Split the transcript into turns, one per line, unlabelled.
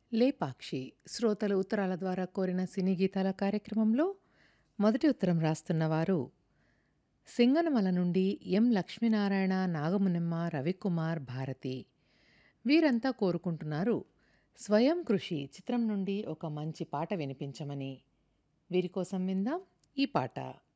లేపాక్షి శ్రోతలు ఉత్తరాల ద్వారా కోరిన సినీ గీతాల కార్యక్రమంలో మొదటి ఉత్తరం రాస్తున్నవారు సింగనమల నుండి ఎం లక్ష్మీనారాయణ, నాగమునమ్మ, రవికుమార్, భారతి. వీరంతా కోరుకుంటున్నారు స్వయం కృషి చిత్రం నుండి ఒక మంచి పాట వినిపించమని. వీరి కోసం విందాం ఈ పాట.